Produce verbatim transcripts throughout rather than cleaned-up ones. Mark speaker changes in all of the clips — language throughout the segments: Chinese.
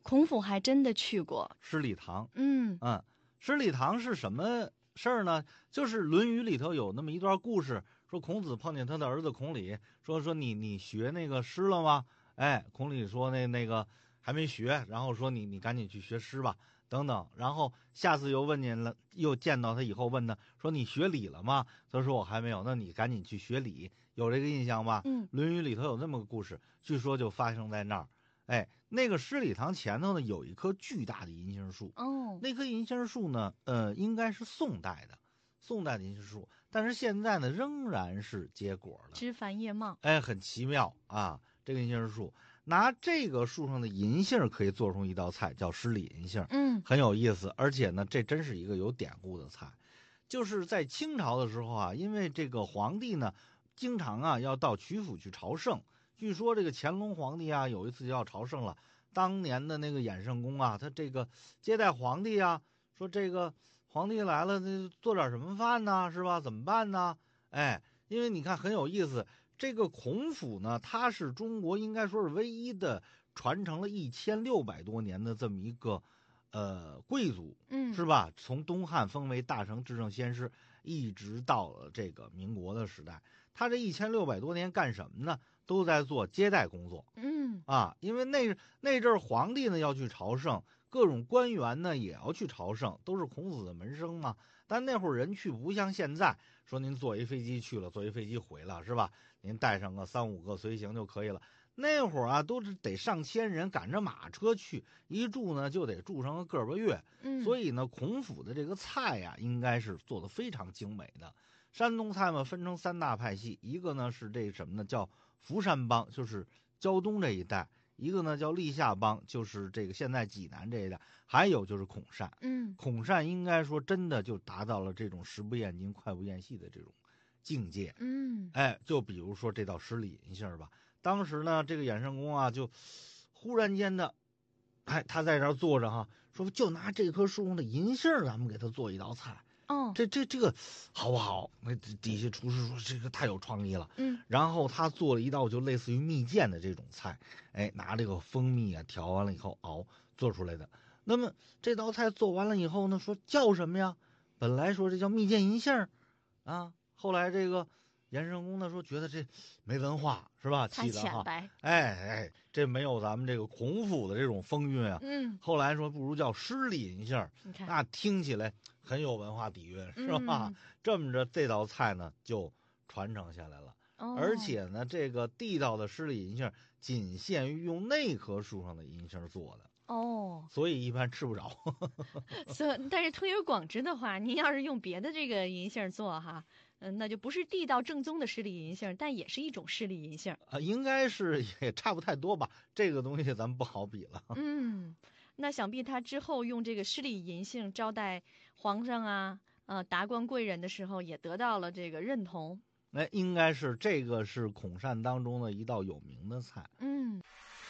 Speaker 1: 孔府还真的去过
Speaker 2: 十里塘。
Speaker 1: 嗯
Speaker 2: 嗯，十里塘是什么事儿呢？就是《论语》里头有那么一段故事，说孔子碰见他的儿子孔鲤，说说你你学那个诗了吗？哎，孔鲤说那那个还没学，然后说你你赶紧去学诗吧，等等。然后下次又问见了，又见到他以后问他说你学礼了吗？他说我还没有，那你赶紧去学礼，有这个印象吧？
Speaker 1: 嗯，
Speaker 2: 《论语》里头有那么个故事，据说就发生在那儿。哎，那个十里塘前头呢有一棵巨大的银杏树，
Speaker 1: 哦，
Speaker 2: 那棵银杏树呢，呃，应该是宋代的，宋代的银杏树，但是现在呢仍然是结果了，
Speaker 1: 枝繁叶茂。
Speaker 2: 哎，很奇妙啊！这个银杏树，拿这个树上的银杏可以做出一道菜，叫十里银杏，
Speaker 1: 嗯，
Speaker 2: 很有意思，而且呢，这真是一个有典故的菜，就是在清朝的时候啊，因为这个皇帝呢，经常啊要到曲阜去朝圣。据说这个乾隆皇帝啊，有一次就要朝圣了，当年的那个衍圣公啊，他这个接待皇帝啊，说这个皇帝来了，那做点什么饭呢？是吧？怎么办呢？哎，因为你看很有意思，这个孔府呢，它是中国应该说是唯一的传承了一千六百多年的这么一个呃贵族，
Speaker 1: 嗯，
Speaker 2: 是吧？从东汉封为大成至圣先师，一直到了这个民国的时代，他这一千六百多年干什么呢？都在做接待工作。
Speaker 1: 嗯
Speaker 2: 啊，因为那那阵儿皇帝呢要去朝圣，各种官员呢也要去朝圣，都是孔子的门生嘛。但那会儿人去不像现在，说您坐一飞机去了，坐一飞机回了，是吧？您带上个三五个随行就可以了。那会儿啊，都是得上千人赶着马车去，一住呢就得住上个个把月。
Speaker 1: 嗯，
Speaker 2: 所以呢，孔府的这个菜呀、应该是做的非常精美的。山东菜嘛，分成三大派系，一个呢是这什么呢，叫福山帮，就是胶东这一带；一个呢叫历下帮，就是这个现在济南这一带；还有就是孔善。
Speaker 1: 嗯，
Speaker 2: 孔善应该说真的就达到了这种食不厌精、脍不厌细的这种境界。
Speaker 1: 嗯，
Speaker 2: 哎，就比如说这道十里银杏吧，当时呢这个衍圣公啊，就忽然间的，哎，他在这儿坐着哈，说就拿这棵树上的银杏，咱们给他做一道菜。
Speaker 1: 哦，
Speaker 2: 这这这个好不好？那底下厨师说这个太有创意了。
Speaker 1: 嗯，
Speaker 2: 然后他做了一道就类似于蜜饯的这种菜，哎，拿这个蜂蜜啊调完了以后熬做出来的。那么这道菜做完了以后呢，说叫什么呀？本来说这叫蜜饯银杏啊，后来这个衍圣公呢说觉得这没文化是吧？
Speaker 1: 太
Speaker 2: 气的哈，
Speaker 1: 浅白。
Speaker 2: 哎哎，这没有咱们这个孔府的这种风韵啊。
Speaker 1: 嗯，
Speaker 2: 后来说不如叫十里银杏，
Speaker 1: 你看，
Speaker 2: 那听起来很有文化底蕴，是吧？
Speaker 1: 嗯
Speaker 2: 这么着，这道菜呢就传承下来了。
Speaker 1: 哦，
Speaker 2: 而且呢，这个地道的十里银杏仅限于用那棵树上的银杏做的，
Speaker 1: 哦，
Speaker 2: 所以一般吃不着。
Speaker 1: 所以但是推而广之的话，您要是用别的这个银杏做哈，嗯，那就不是地道正宗的十里银杏，但也是一种十里银杏。
Speaker 2: 啊，应该是也差不太多吧，这个东西咱们不好比了。
Speaker 1: 嗯，那想必他之后用这个十里银杏招待皇上啊，呃，达官贵人的时候，也得到了这个认同。
Speaker 2: 哎，应该是这个是孔善当中的一道有名的菜。
Speaker 1: 嗯，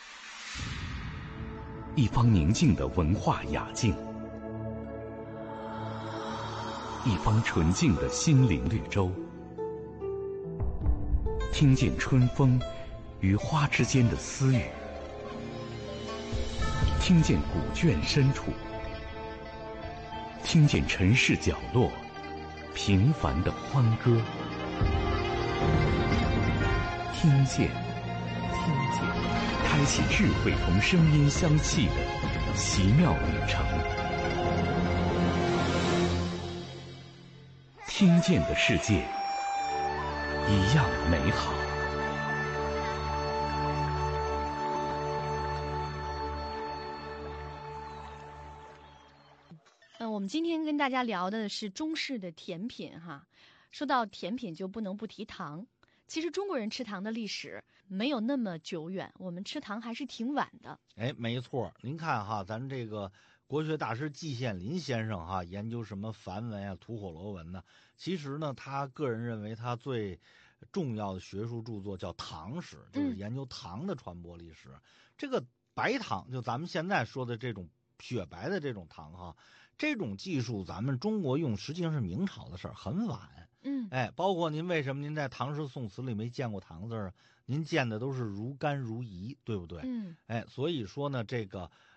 Speaker 3: 一方宁静的文化雅境，一方纯净的心灵绿洲，听见春风与花之间的私语，听见古卷深处，听见尘世角落平凡的欢歌，听见，听见，开启智慧同声音相契的奇妙旅程。听见的世界一样美好。
Speaker 1: 嗯，我们今天跟大家聊的是中式的甜品哈。说到甜品，就不能不提糖。其实中国人吃糖的历史没有那么久远，我们吃糖还是挺晚的。
Speaker 2: 哎，没错，您看哈，咱这个国学大师季羡林先生哈，研究什么梵文啊、吐火罗文呢？其实呢，他个人认为他最重要的学术著作叫《唐史》，就是研究糖的传播历史。嗯、这个白糖，就咱们现在说的这种雪白的这种糖哈，这种技术咱们中国用实际上是明朝的事儿，很晚。
Speaker 1: 嗯，
Speaker 2: 哎，包括您为什么您在唐诗宋词里没见过糖字儿？您见的都是如甘如饴，对不对？
Speaker 1: 嗯，
Speaker 2: 哎，所以说呢，这个